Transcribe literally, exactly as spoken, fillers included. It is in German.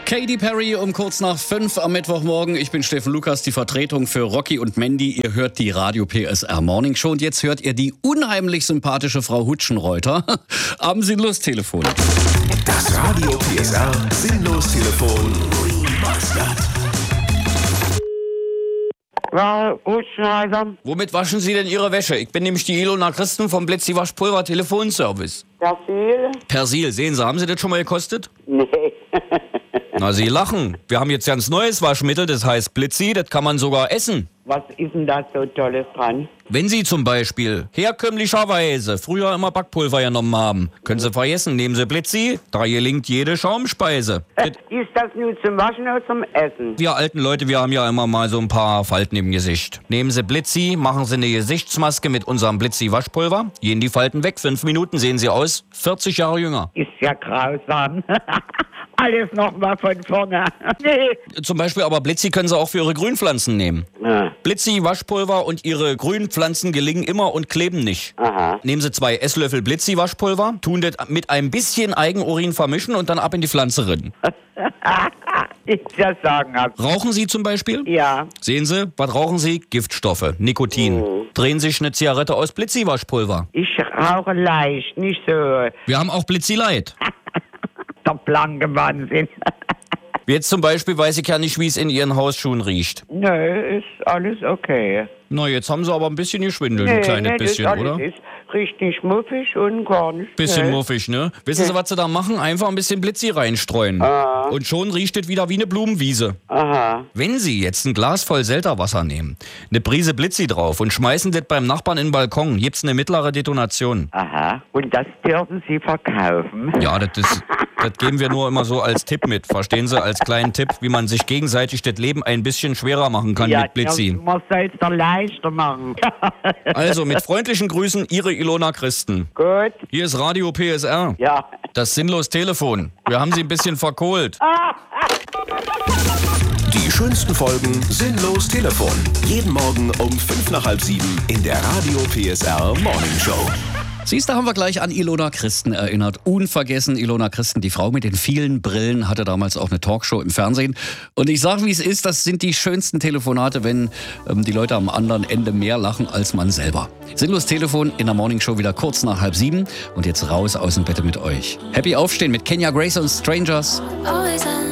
Katy Perry um kurz nach fünf am Mittwochmorgen. Ich bin Steffen Lukas, die Vertretung für Rocky und Mandy. Ihr hört die Radio P S R Morning Show und jetzt hört ihr die unheimlich sympathische Frau Hutschenreuter am Sinnlos-Telefon. Das Radio P S R Sinnlos-Telefon. Ja, Hutschenreuter. Womit waschen Sie denn Ihre Wäsche? Ich bin nämlich die Ilona Christen vom Blitzi Waschpulver Telefonservice. Persil? Persil, sehen Sie, haben Sie das schon mal gekostet? Nee. Na, Sie lachen. Wir haben jetzt ganz neues Waschmittel, das heißt Blitzi, das kann man sogar essen. Was ist denn da so Tolles dran? Wenn Sie zum Beispiel herkömmlicherweise früher immer Backpulver genommen haben, können Sie vergessen, nehmen Sie Blitzi, da gelingt jede Schaumspeise. Äh, ist das nur zum Waschen oder zum Essen? Wir alten Leute, wir haben ja immer mal so ein paar Falten im Gesicht. Nehmen Sie Blitzi, machen Sie eine Gesichtsmaske mit unserem Blitzi-Waschpulver, gehen die Falten weg, fünf Minuten sehen Sie aus, vierzig Jahre jünger. Ist ja grausam. Alles nochmal von vorne. Nee. Zum Beispiel aber Blitzi können Sie auch für Ihre Grünpflanzen nehmen. Ah. Blitzi, Waschpulver und Ihre Grünpflanzen gelingen immer und kleben nicht. Aha. Nehmen Sie zwei Esslöffel Blitzi Waschpulver, tun das mit ein bisschen Eigenurin vermischen und dann ab in die Pflanze rinnen. Ich ja sagen hab. Rauchen Sie zum Beispiel? Ja. Sehen Sie, was rauchen Sie? Giftstoffe, Nikotin. Mhm. Drehen sich eine Zigarette aus Blitzi Waschpulver. Ich rauche leicht, nicht so Wir haben auch Blitzi Light. der blanke Wahnsinn. Jetzt zum Beispiel weiß ich ja nicht, wie es in Ihren Hausschuhen riecht. Nö, ist alles okay. Na, jetzt haben Sie aber ein bisschen geschwindelt, ein kleines nee, bisschen, das alles oder? ist richtig muffig und gar nicht. Bisschen nee. muffig, ne? Wissen Sie, was Sie da machen? Einfach ein bisschen Blitzi reinstreuen. Ah. Und schon riecht es wieder wie eine Blumenwiese. Aha. Wenn Sie jetzt ein Glas voll Selterwasser nehmen, eine Prise Blitzi drauf und schmeißen das beim Nachbarn in den Balkon, gibt's eine mittlere Detonation. Aha. Und das dürfen Sie verkaufen? Ja, das ist... Das geben wir nur immer so als Tipp mit, verstehen Sie, als kleinen Tipp, wie man sich gegenseitig das Leben ein bisschen schwerer machen kann ja, mit Blitzi. Ja, man soll es doch leichter machen. Also mit freundlichen Grüßen, Ihre Ilona Christen. Gut. Hier ist Radio P S R, Ja. das Sinnlos-Telefon. Wir haben Sie ein bisschen verkohlt. Die schönsten Folgen Sinnlos-Telefon. Jeden Morgen um fünf nach halb sieben in der Radio P S R Morning Show. Siehst du, haben wir gleich an Ilona Christen erinnert. Unvergessen, Ilona Christen, die Frau mit den vielen Brillen, hatte damals auch eine Talkshow im Fernsehen. Und ich sage, wie es ist, das sind die schönsten Telefonate, wenn ähm, die Leute am anderen Ende mehr lachen als man selber. Sinnlos Telefon in der Morning Show wieder kurz nach halb sieben. Und jetzt raus aus dem Bett mit euch. Happy Aufstehen mit Kenya Grace und Strangers. Always